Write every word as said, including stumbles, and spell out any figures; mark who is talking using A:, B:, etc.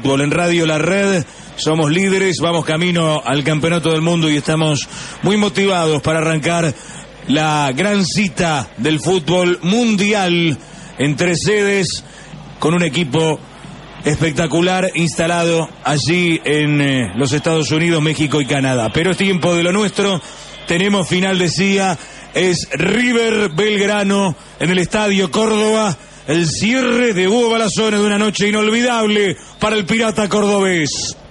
A: fútbol. En Radio La Red somos líderes, vamos camino al Campeonato del Mundo y estamos muy motivados para arrancar la gran cita del fútbol mundial en tres sedes con un equipo espectacular instalado allí en eh, los Estados Unidos, México y Canadá. Pero es tiempo de lo nuestro, tenemos final de C I A, es River Belgrano en el Estadio Córdoba, el cierre de Hugo Balazone de una noche inolvidable para el Pirata cordobés.